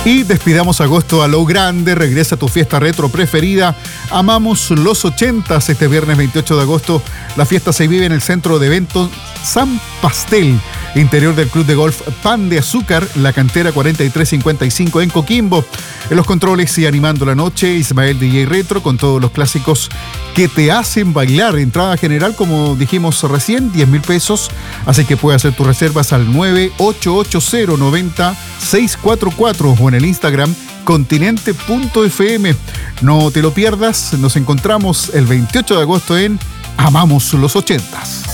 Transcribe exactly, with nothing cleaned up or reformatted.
Y despidamos agosto a lo grande. Regresa a tu fiesta retro preferida. Amamos los ochentas. Este viernes veintiocho de agosto la fiesta se vive en el centro de eventos San Pastel, interior del Club de Golf Pan de Azúcar, La Cantera cuarenta y tres cincuenta y cinco en Coquimbo. En los controles y animando la noche, Ismael D J Retro con todos los clásicos que te hacen bailar. Entrada general, como dijimos recién, diez mil pesos. Así que puedes hacer tus reservas al nueve ocho ocho cero nueve cero seis cuatro cuatro o en el Instagram continente punto f m. No te lo pierdas. Nos encontramos el veintiocho de agosto en Amamos los ochentas.